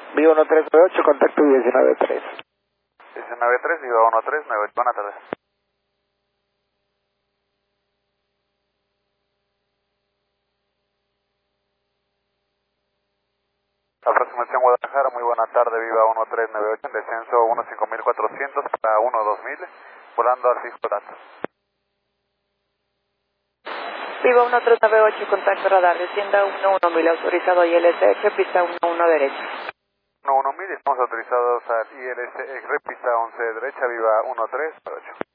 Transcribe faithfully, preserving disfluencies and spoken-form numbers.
Viva uno tres nueve ocho, contacto diecinueve tres. diecinueve tres, Viva uno tres nueve ocho. Buenas tardes. Aproximación Guadalajara, muy buena tarde, Viva uno tres nueve ocho, en descenso uno cinco mil cuatrocientos para uno dos mil, volando al Cisco Datos. Viva uno tres nueve ocho, contacto radar, descienda uno uno mil, autorizado I L S H, pista uno uno derecha. uno uno mil, estamos autorizados al I L S, pista once derecha, Viva uno tres nueve ocho.